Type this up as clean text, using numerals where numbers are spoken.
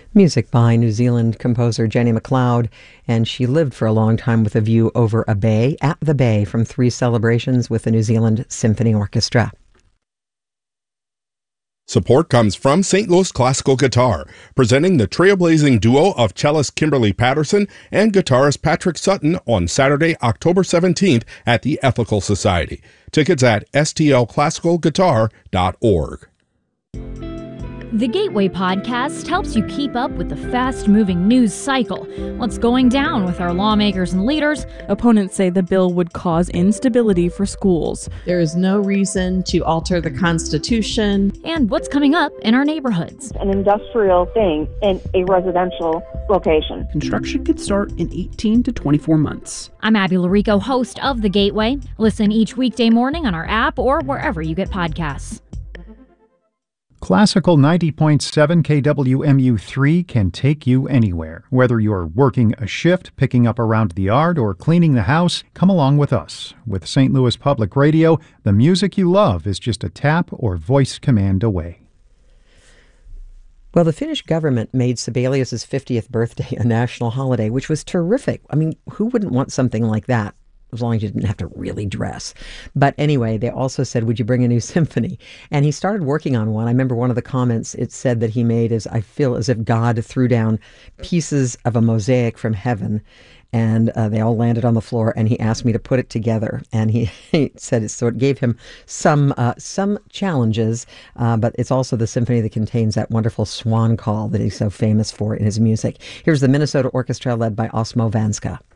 Music by New Zealand composer Jenny MacLeod, and she lived for a long time with a view over a bay, at the Bay, from 3 celebrations with the New Zealand Symphony Orchestra. Support comes from St. Louis Classical Guitar, presenting the trailblazing duo of cellist Kimberly Patterson and guitarist Patrick Sutton on Saturday, October 17th at the Ethical Society. Tickets at stlclassicalguitar.org. The Gateway Podcast helps you keep up with the fast-moving news cycle. What's going down with our lawmakers and leaders? Opponents say the bill would cause instability for schools. There is no reason to alter the Constitution. And what's coming up in our neighborhoods. An industrial thing in a residential location. Construction could start in 18 to 24 months. I'm Abby Larico, host of The Gateway. Listen each weekday morning on our app or wherever you get podcasts. Classical 90.7 KWMU3 can take you anywhere. Whether you're working a shift, picking up around the yard, or cleaning the house, come along with us. With St. Louis Public Radio, the music you love is just a tap or voice command away. Well, the Finnish government made Sibelius's 50th birthday a national holiday, which was terrific. I mean, who wouldn't want something like that? As long as you didn't have to really dress. But anyway, they also said, would you bring a new symphony? And he started working on one. I remember one of the comments it said that he made is, I feel as if God threw down pieces of a mosaic from heaven, and they all landed on the floor, and he asked me to put it together. And he said it, so it gave him some challenges, but it's also the symphony that contains that wonderful swan call that he's so famous for in his music. Here's the Minnesota Orchestra led by Osmo Vanska.